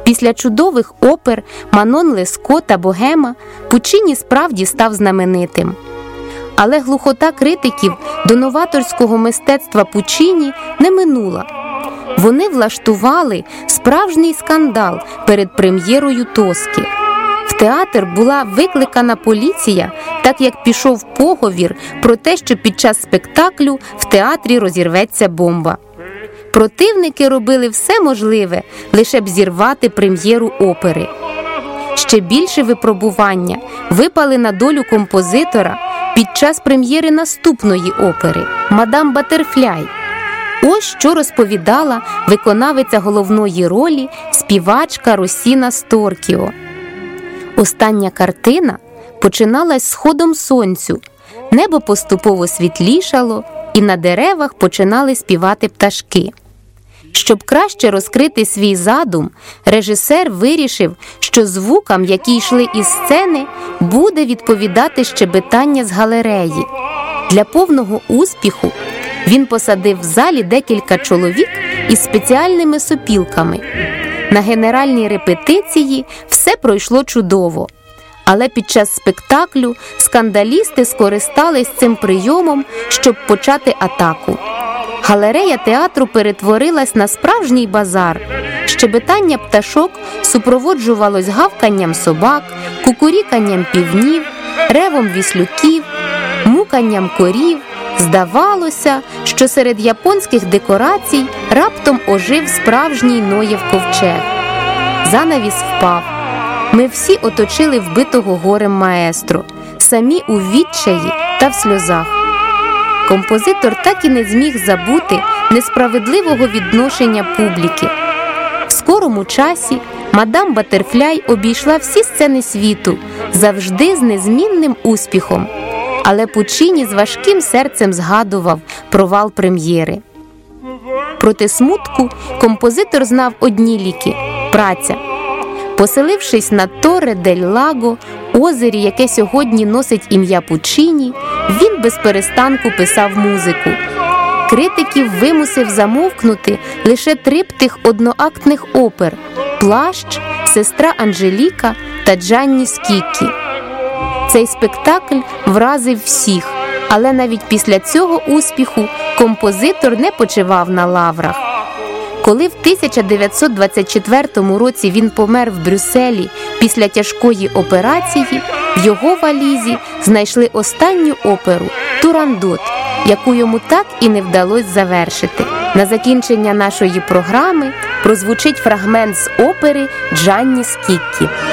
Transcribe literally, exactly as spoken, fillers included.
Після чудових опер «Манон Леско» та «Богема» Пуччіні справді став знаменитим. Але глухота критиків до новаторського мистецтва Пуччіні не минула. Вони влаштували справжній скандал перед прем'єрою «Тоски». В театр була викликана поліція, так як пішов поговір про те, що під час спектаклю в театрі розірветься бомба. Противники робили все можливе, лише б зірвати прем'єру опери. Ще більше випробування випали на долю композитора під час прем'єри наступної опери «Мадам Баттерфляй». Ось що розповідала виконавиця головної ролі, співачка Росіна Сторкіо. Остання картина починалась сходом сонцю, небо поступово світлішало, і на деревах починали співати пташки. Щоб краще розкрити свій задум, режисер вирішив, що звукам, які йшли із сцени, буде відповідати щебетання з галереї. Для повного успіху він посадив в залі декілька чоловік із спеціальними сопілками. На генеральній репетиції все пройшло чудово. Але під час спектаклю скандалісти скористались цим прийомом, щоб почати атаку. Галерея театру перетворилась на справжній базар. Щебетання пташок супроводжувалось гавканням собак, кукуріканням півнів, ревом віслюків, муканням корів. Здавалося, що серед японських декорацій раптом ожив справжній Ноєв ковчег. Занавіс впав. Ми всі оточили вбитого горем маестро, самі у відчаї та в сльозах. Композитор так і не зміг забути несправедливого відношення публіки. В скорому часі мадам Баттерфляй обійшла всі сцени світу, завжди з незмінним успіхом. Але Пуччіні з важким серцем згадував провал прем'єри. Проти смутку композитор знав одні ліки – праця. Поселившись на Торре-дель-Лаго, озері, яке сьогодні носить ім'я Пуччіні, він без перестанку писав музику. Критиків вимусив замовкнути лише триптих одноактних опер «Плащ», «Сестра Анжеліка» та «Джанні Скіккі». Цей спектакль вразив всіх, але навіть після цього успіху композитор не почивав на лаврах. Коли в тисяча дев'ятсот двадцять четвертому році він помер в Брюсселі після тяжкої операції, в його валізі знайшли останню оперу «Турандот», яку йому так і не вдалося завершити. На закінчення нашої програми прозвучить фрагмент з опери «Джанні Скіккі».